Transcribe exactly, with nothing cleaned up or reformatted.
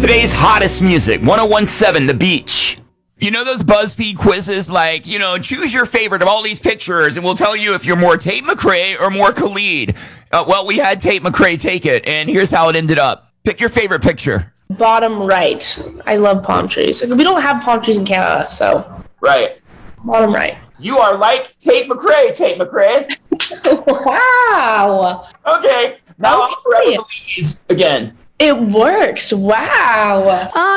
Today's hottest music, one oh one point seven The Beach. You know those BuzzFeed quizzes like, you know, choose your favorite of all these pictures and we'll tell you if you're more Tate McRae or more Khalid. Uh, well, we had Tate McRae take it, and here's how it ended up. Pick your favorite picture. Bottom right. I love palm trees. Like, we don't have palm trees in Canada, so. Right. Bottom right. You are like Tate McRae, Tate McRae. Wow. Okay, now Okay. I'm forever believe again. It works. Wow.